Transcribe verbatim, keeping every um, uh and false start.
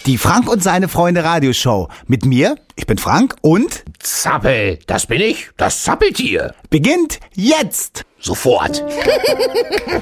Die Frank und seine Freunde Radioshow. Mit mir, ich bin Frank und... Zappel, das bin ich, das Zappeltier. Beginnt jetzt! Sofort.